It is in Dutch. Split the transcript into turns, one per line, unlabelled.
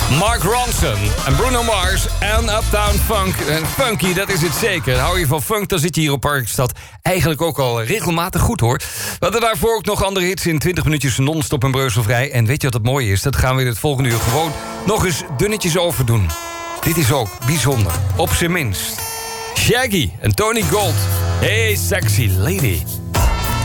Mark Ronson en Bruno Mars en Uptown Funk. En funky, dat is het zeker. Hou je van funk, dan zit je hier op Parkstad eigenlijk ook al regelmatig goed, hoor. We hadden daarvoor ook nog andere hits in 20 minuutjes non-stop en breuzelvrij. En weet je wat het mooie is? Dat gaan we in het volgende uur gewoon nog eens dunnetjes overdoen. Dit is ook bijzonder, op zijn minst. Shaggy en Tony Gold. Hey, sexy lady.